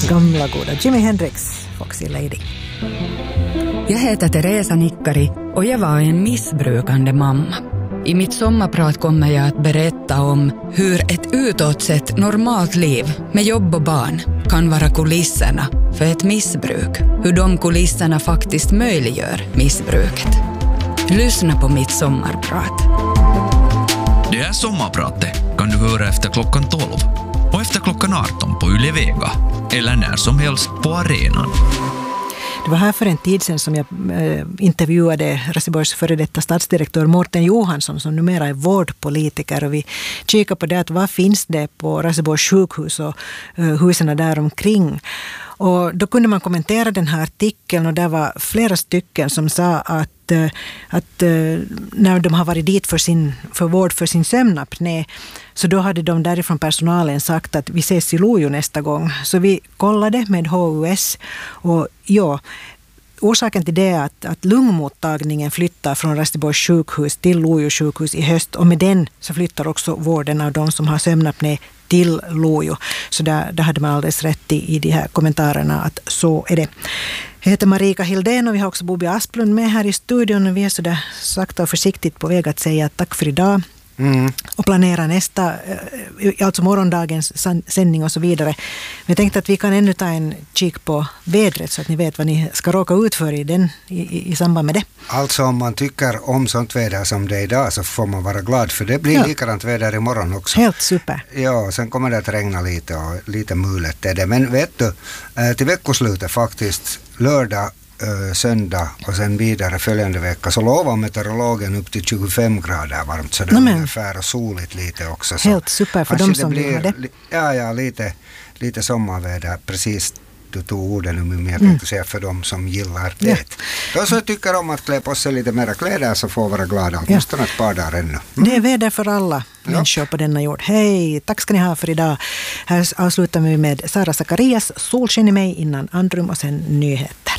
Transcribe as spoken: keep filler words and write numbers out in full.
Gamla goda Jimi Hendrix, Foxy Lady. Jag heter Teresa Nikkari och jag var en missbrukande mamma. I mitt sommarprat kommer jag att berätta om hur ett utåt sett normalt liv med jobb och barn kan vara kulisserna för ett missbruk. Hur de kulisserna faktiskt möjliggör missbruket. Lyssna på mitt sommarprat. Det här sommarpratet kan du höra efter klockan tolv och efter klockan arton på Yle Vega eller när som helst på arenan. Det var här för en tid sedan som jag äh, intervjuade Raseborgs före detta stadsdirektör Mårten Johansson som numera är vårdpolitiker, och vi kikar på det att vad finns det på Raseborgs sjukhus och äh, husen där omkring. Och då kunde man kommentera den här artikeln, och där var flera stycken som sa att, äh, att äh, när de har varit dit för, sin, för vård för sin sömnapné, så då hade de därifrån personalen sagt att vi ses i Lojo nästa gång. Så vi kollade med H U S, och ja, orsaken till det är att, att lungmottagningen flyttar från Raseborgs sjukhus till Lojo sjukhus i höst, och med den så flyttar också vården av de som har sömnapné till Lojo. Så där, där hade man alldeles rätt i, i de här kommentarerna att så är det. Jag heter Marika Hildén och vi har också Bobby Asplund med här i studion, och vi är så där sakta och försiktigt på väg att säga tack för idag. Mm. Och planera nästa, alltså morgondagens sändning och så vidare. Men jag tänkte att vi kan ännu ta en kik på vädret så att ni vet vad ni ska råka ut för i, den, i, i samband med det. Alltså om man tycker om sånt väder som det är idag så får man vara glad, för det blir ja. likadant väder imorgon också. Helt super. Ja, sen kommer det att regna lite och lite mulet är det. Men vet du, till veckoslutet faktiskt, lördag, söndag och sen vidare följande vecka så lovar meteorologen upp till tjugofem grader varmt, så det är ungefär och soligt lite också. Så helt super för de som vill ha det. Ja, ja, lite, lite sommarväder, precis. Du tog orden nu, men jag tänkte mm. säga för dem som gillar det. Ja. De som tycker om att klä på sig lite mera kläder så får vara glada, åtminstone ja. ett par dagar ännu. Mm. Det är väder för alla ja. människor på denna jord. Hej, tack ska ni ha för idag. Här avslutar vi med Sara Zacharias, Solsken i mig innan Andrum och sen nyheter.